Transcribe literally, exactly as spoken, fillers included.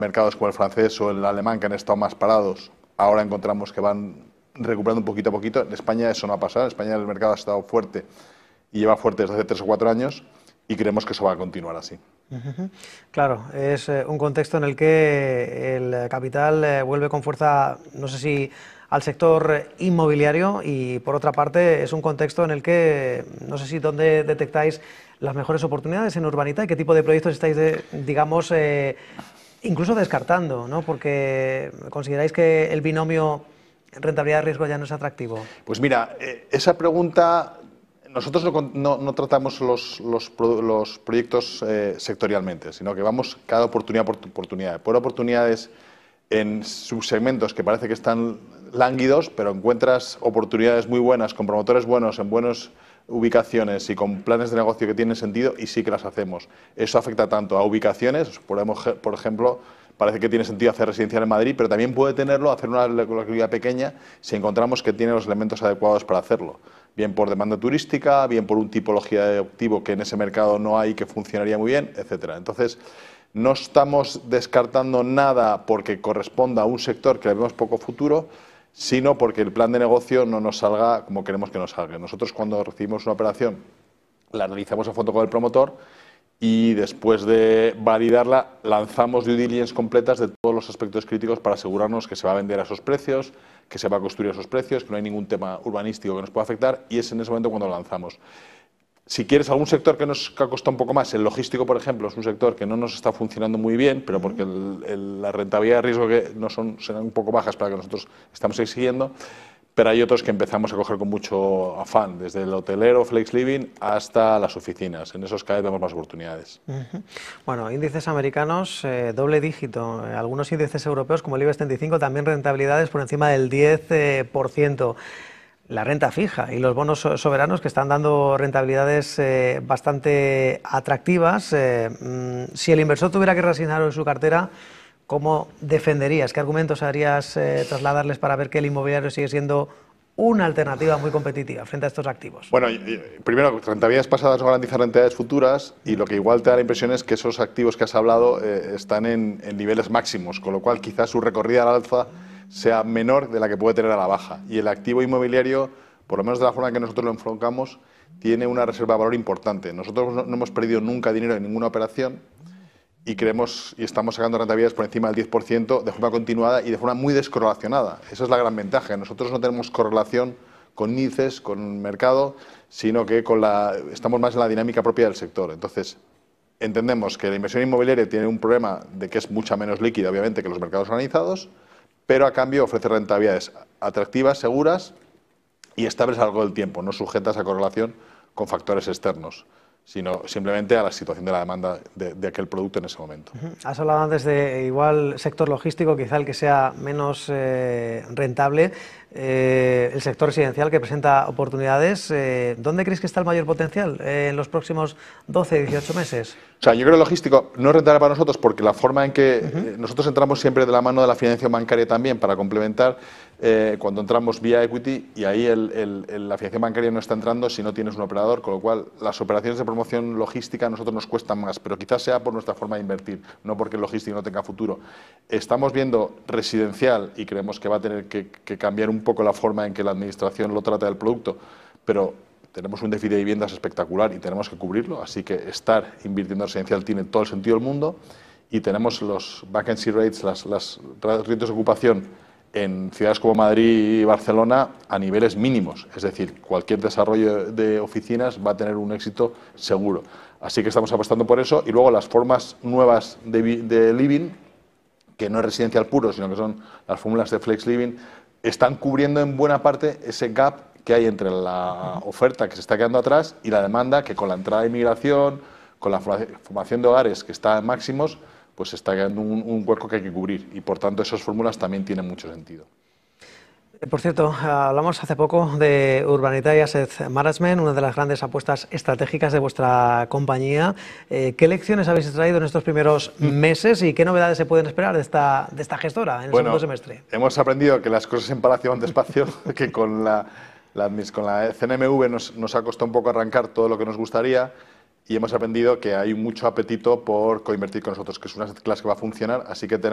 mercados como el francés o el alemán, que han estado más parados, ahora encontramos que van recuperando un poquito a poquito. En España eso no ha pasado. En España el mercado ha estado fuerte y lleva fuerte desde hace tres o cuatro años y creemos que eso va a continuar así. Claro, es un contexto en el que el capital vuelve con fuerza, no sé si al sector inmobiliario, y por otra parte es un contexto en el que no sé si dónde detectáis las mejores oportunidades en Urbanita y qué tipo de proyectos estáis, de, digamos, eh, incluso descartando, ¿no? Porque consideráis que el binomio rentabilidad-riesgo ya no es atractivo. Pues mira, eh, esa pregunta... Nosotros no, no, no tratamos los, los, los proyectos eh, sectorialmente, sino que vamos cada oportunidad por oportunidad. Por oportunidades en subsegmentos que parece que están lánguidos, pero encuentras oportunidades muy buenas, con promotores buenos, en buenas ubicaciones y con planes de negocio que tienen sentido, y sí que las hacemos. Eso afecta tanto a ubicaciones, podemos, por ejemplo, parece que tiene sentido hacer residencial en Madrid, pero también puede tenerlo hacer una localidad pequeña si encontramos que tiene los elementos adecuados para hacerlo. Bien por demanda turística, bien por una tipología de activo que en ese mercado no hay, que funcionaría muy bien, etcétera. Entonces, no estamos descartando nada porque corresponda a un sector que le vemos poco futuro, sino porque el plan de negocio no nos salga como queremos que nos salga. Nosotros, cuando recibimos una operación, la analizamos a fondo con el promotor y después de validarla lanzamos due diligence completas de todos los aspectos críticos para asegurarnos que se va a vender a esos precios, que se va a construir a esos precios, que no hay ningún tema urbanístico que nos pueda afectar, y es en ese momento cuando lo lanzamos. Si quieres algún sector que nos ha costado un poco más, el logístico, por ejemplo, es un sector que no nos está funcionando muy bien, pero porque el, el, la rentabilidad de riesgo que no son, serán un poco bajas para que nosotros estamos exigiendo, pero hay otros que empezamos a coger con mucho afán, desde el hotelero, flex living, hasta las oficinas. En esos cada vez vemos más oportunidades. Uh-huh. Bueno, índices americanos, eh, doble dígito. Eh, algunos índices europeos, como el IBEX treinta y cinco, también rentabilidades por encima del diez por ciento. La renta fija y los bonos soberanos que están dando rentabilidades eh, bastante atractivas. Eh, mmm, si el inversor tuviera que reasignar en su cartera, ¿cómo defenderías? ¿Qué argumentos harías eh, trasladarles para ver que el inmobiliario sigue siendo una alternativa muy competitiva frente a estos activos? Bueno, primero, rentabilidades pasadas no garantizan rentabilidades futuras, y lo que igual te da la impresión es que esos activos que has hablado eh, están en, en niveles máximos, con lo cual quizás su recorrida al alza sea menor de la que puede tener a la baja. Y el activo inmobiliario, por lo menos de la forma en que nosotros lo enfocamos, tiene una reserva de valor importante. Nosotros no, no hemos perdido nunca dinero en ninguna operación y creemos y estamos sacando rentabilidades por encima del diez por ciento de forma continuada y de forma muy descorrelacionada. Esa es la gran ventaja. Nosotros no tenemos correlación con índices, con mercado, sino que con la, estamos más en la dinámica propia del sector. Entonces, entendemos que la inversión inmobiliaria tiene un problema de que es mucha menos líquida, obviamente, que los mercados organizados, pero a cambio ofrece rentabilidades atractivas, seguras y estables a lo largo del tiempo, no sujetas a correlación con factores externos, sino simplemente a la situación de la demanda de, de aquel producto en ese momento. Uh-huh. Has hablado antes de igual sector logístico, quizá el que sea menos eh, rentable, eh, el sector residencial que presenta oportunidades. Eh, ¿Dónde crees que está el mayor potencial eh, en los próximos doce, dieciocho meses? O sea, yo creo que el logístico no es rentable para nosotros porque la forma en que uh-huh. eh, nosotros entramos siempre de la mano de la financiación bancaria también para complementar eh, cuando entramos vía equity, y ahí el, el, el, la financiación bancaria no está entrando si no tienes un operador, con lo cual las operaciones de promoción logística a nosotros nos cuestan más, pero quizás sea por nuestra forma de invertir, no porque el logístico no tenga futuro. Estamos viendo residencial y creemos que va a tener que, que cambiar un poco la forma en que la administración lo trata del producto, pero tenemos un déficit de viviendas espectacular y tenemos que cubrirlo, así que estar invirtiendo en residencial tiene todo el sentido del mundo, y tenemos los vacancy rates, las, las rates de ocupación en ciudades como Madrid y Barcelona a niveles mínimos, es decir, cualquier desarrollo de oficinas va a tener un éxito seguro. Así que estamos apostando por eso, y luego las formas nuevas de, de living, que no es residencial puro, sino que son las fórmulas de flex living, están cubriendo en buena parte ese gap que hay entre la oferta que se está quedando atrás y la demanda, que con la entrada de inmigración, con la formación de hogares que está en máximos, pues se está quedando un, un hueco que hay que cubrir, y por tanto esas fórmulas también tienen mucho sentido. Por cierto, hablamos hace poco de Urbanita y Asset Management, una de las grandes apuestas estratégicas de vuestra compañía. Eh, ¿Qué lecciones habéis extraído en estos primeros meses y qué novedades se pueden esperar de esta, de esta gestora en el bueno, segundo semestre? Hemos aprendido que las cosas en Palacio van despacio, que con la, la, con la C N M V nos, nos ha costado un poco arrancar todo lo que nos gustaría, y hemos aprendido que hay mucho apetito por coinvertir con nosotros, que es una clase que va a funcionar, así que tenemos